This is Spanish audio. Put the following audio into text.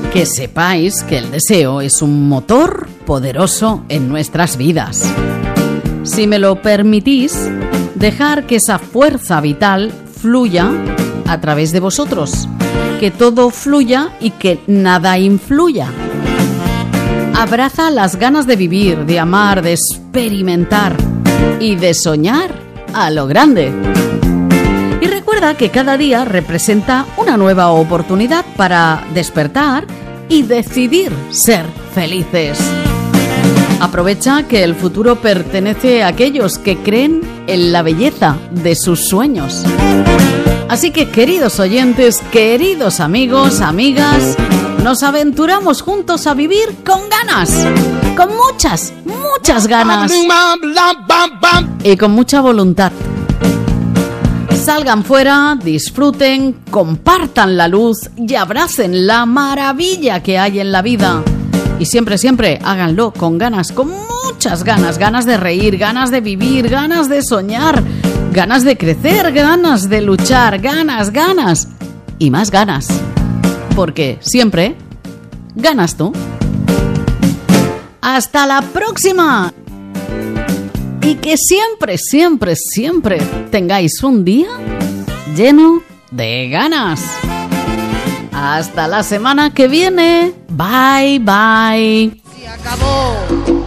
que sepáis que el deseo es un motor poderoso en nuestras vidas. Si me lo permitís, dejar que esa fuerza vital fluya a través de vosotros, que todo fluya y que nada influya. Abraza las ganas de vivir, de amar, de experimentar y de soñar a lo grande. Y recuerda que cada día representa una nueva oportunidad para despertar y decidir ser felices. Aprovecha que el futuro pertenece a aquellos que creen en la belleza de sus sueños. Así que, queridos oyentes, queridos amigos, amigas, nos aventuramos juntos a vivir con ganas, con muchas ganas y con mucha voluntad. Salgan fuera, disfruten, compartan la luz y abracen la maravilla que hay en la vida. Y siempre háganlo con ganas, con muchas ganas, ganas de reír, ganas de vivir, ganas de soñar, ganas de crecer, ganas de luchar, ganas y más ganas. Porque siempre ganas tú. ¡Hasta la próxima! Y que siempre tengáis un día lleno de ganas. Hasta la semana que viene. Bye. Se acabó.